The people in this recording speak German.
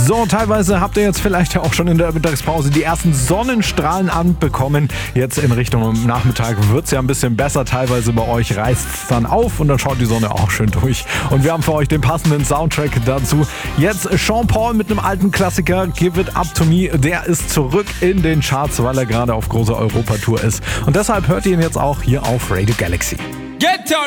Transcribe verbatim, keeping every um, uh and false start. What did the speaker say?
So, teilweise habt ihr jetzt vielleicht ja auch schon in der Mittagspause die ersten Sonnenstrahlen anbekommen. Jetzt in Richtung Nachmittag wird es ja ein bisschen besser. Teilweise bei euch reißt es dann auf und dann schaut die Sonne auch schön durch. Und wir haben für euch den passenden Soundtrack dazu. Jetzt Sean Paul mit einem alten Klassiker, Give It Up To Me. Der ist zurück in den Charts, weil er gerade auf großer Europatour ist. Und deshalb hört ihr ihn jetzt auch hier auf Radio Galaxy. Get